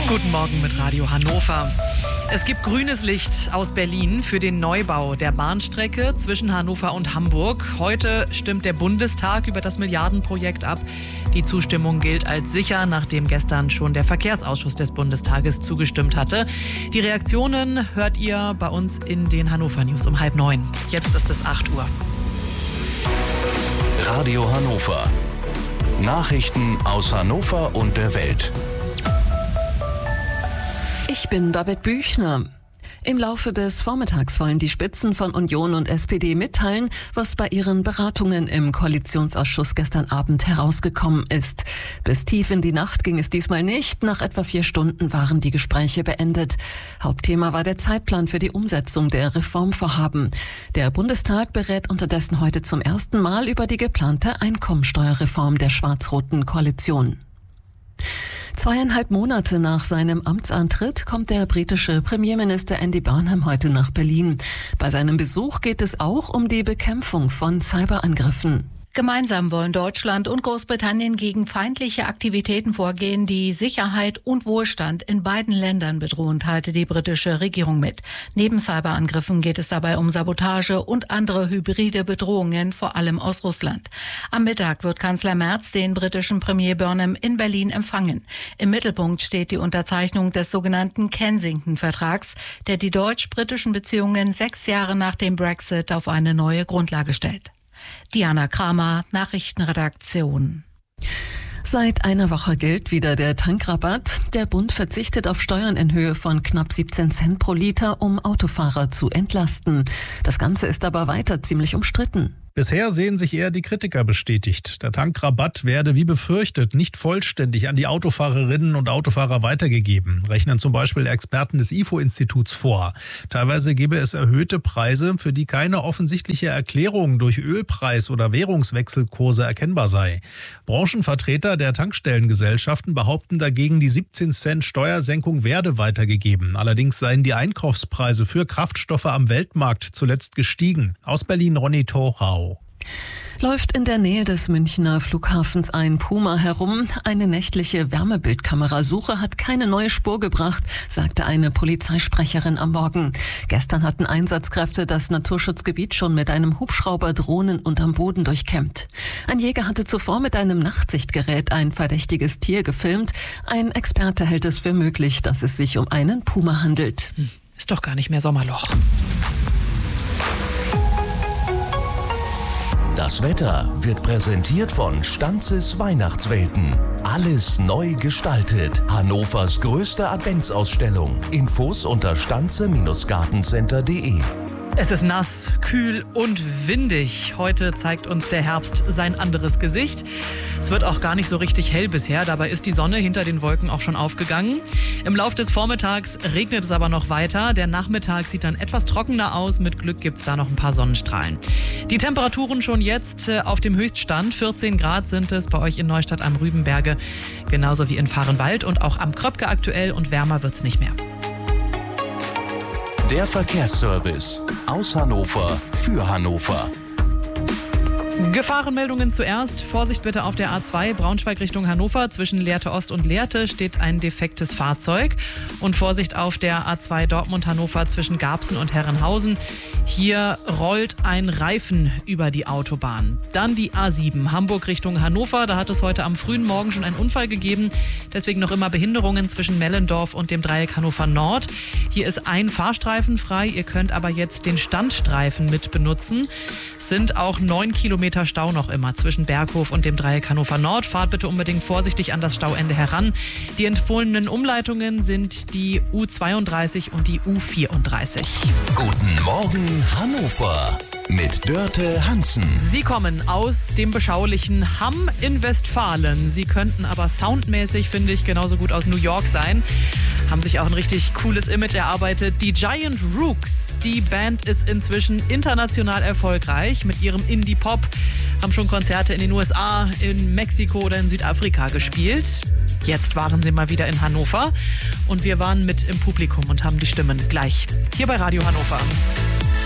Guten Morgen mit Radio Hannover. Es gibt grünes Licht aus Berlin für den Neubau der Bahnstrecke zwischen Hannover und Hamburg. Heute stimmt der Bundestag über das Milliardenprojekt ab. Die Zustimmung gilt als sicher, nachdem gestern schon der Verkehrsausschuss des Bundestages zugestimmt hatte. Die Reaktionen hört ihr bei uns in den Hannover News um 8:30. Jetzt ist es 8 Uhr. Radio Hannover. Nachrichten aus Hannover und der Welt. Ich bin Babette Büchner. Im Laufe des Vormittags wollen die Spitzen von Union und SPD mitteilen, was bei ihren Beratungen im Koalitionsausschuss gestern Abend herausgekommen ist. Bis tief in die Nacht ging es diesmal nicht. Nach etwa 4 Stunden waren die Gespräche beendet. Hauptthema war der Zeitplan für die Umsetzung der Reformvorhaben. Der Bundestag berät unterdessen heute zum ersten Mal über die geplante Einkommensteuerreform der schwarz-roten Koalition. 2,5 Monate nach seinem Amtsantritt kommt der britische Premierminister Andy Burnham heute nach Berlin. Bei seinem Besuch geht es auch um die Bekämpfung von Cyberangriffen. Gemeinsam wollen Deutschland und Großbritannien gegen feindliche Aktivitäten vorgehen, die Sicherheit und Wohlstand in beiden Ländern bedrohen, teilte die britische Regierung mit. Neben Cyberangriffen geht es dabei um Sabotage und andere hybride Bedrohungen, vor allem aus Russland. Am Mittag wird Kanzler Merz den britischen Premier Burnham in Berlin empfangen. Im Mittelpunkt steht die Unterzeichnung des sogenannten Kensington-Vertrags, der die deutsch-britischen Beziehungen 6 Jahre nach dem Brexit auf eine neue Grundlage stellt. Diana Kramer, Nachrichtenredaktion. Seit einer Woche gilt wieder der Tankrabatt. Der Bund verzichtet auf Steuern in Höhe von knapp 17 Cent pro Liter, um Autofahrer zu entlasten. Das Ganze ist aber weiter ziemlich umstritten. Bisher sehen sich eher die Kritiker bestätigt. Der Tankrabatt werde wie befürchtet nicht vollständig an die Autofahrerinnen und Autofahrer weitergegeben, rechnen zum Beispiel Experten des IFO-Instituts vor. Teilweise gebe es erhöhte Preise, für die keine offensichtliche Erklärung durch Ölpreis- oder Währungswechselkurse erkennbar sei. Branchenvertreter der Tankstellengesellschaften behaupten dagegen, die 17 Cent Steuersenkung werde weitergegeben. Allerdings seien die Einkaufspreise für Kraftstoffe am Weltmarkt zuletzt gestiegen. Aus Berlin Ronny Thorau. Läuft in der Nähe des Münchner Flughafens ein Puma herum. Eine nächtliche Wärmebildkamerasuche hat keine neue Spur gebracht, sagte eine Polizeisprecherin am Morgen. Gestern hatten Einsatzkräfte das Naturschutzgebiet schon mit einem Hubschrauber, Drohnen und am Boden durchkämmt. Ein Jäger hatte zuvor mit einem Nachtsichtgerät ein verdächtiges Tier gefilmt. Ein Experte hält es für möglich, dass es sich um einen Puma handelt. Ist doch gar nicht mehr Sommerloch. Das Wetter wird präsentiert von Stanzes Weihnachtswelten. Alles neu gestaltet. Hannovers größte Adventsausstellung. Infos unter stanze-gartencenter.de. Es ist nass, kühl und windig. Heute zeigt uns der Herbst sein anderes Gesicht. Es wird auch gar nicht so richtig hell bisher. Dabei ist die Sonne hinter den Wolken auch schon aufgegangen. Im Lauf des Vormittags regnet es aber noch weiter. Der Nachmittag sieht dann etwas trockener aus. Mit Glück gibt es da noch ein paar Sonnenstrahlen. Die Temperaturen schon jetzt auf dem Höchststand. 14 Grad sind es bei euch in Neustadt am Rübenberge. Genauso wie in Vahrenwald und auch am Kröpke aktuell. Und wärmer wird es nicht mehr. Der Verkehrsservice aus Hannover für Hannover. Gefahrenmeldungen zuerst. Vorsicht bitte auf der A2 Braunschweig Richtung Hannover. Zwischen Lehrte Ost und Lehrte steht ein defektes Fahrzeug. Und Vorsicht auf der A2 Dortmund-Hannover zwischen Garbsen und Herrenhausen. Hier rollt ein Reifen über die Autobahn. Dann die A7 Hamburg Richtung Hannover. Da hat es heute am frühen Morgen schon einen Unfall gegeben. Deswegen noch immer Behinderungen zwischen Mellendorf und dem Dreieck Hannover Nord. Hier ist ein Fahrstreifen frei. Ihr könnt aber jetzt den Standstreifen mit benutzen. Es sind auch 9 Kilometer Stau noch immer zwischen Berghof und dem Dreieck Hannover Nord. Fahrt bitte unbedingt vorsichtig an das Stauende heran. Die empfohlenen Umleitungen sind die U32 und die U34. Guten Morgen Hannover mit Dörte Hansen. Sie kommen aus dem beschaulichen Hamm in Westfalen. Sie könnten aber soundmäßig, finde ich, genauso gut aus New York sein. Haben sich auch ein richtig cooles Image erarbeitet. Die Giant Rooks, die Band ist inzwischen international erfolgreich mit ihrem Indie-Pop. Haben schon Konzerte in den USA, in Mexiko oder in Südafrika gespielt. Jetzt waren sie mal wieder in Hannover und wir waren mit im Publikum und haben die Stimmen gleich hier bei Radio Hannover.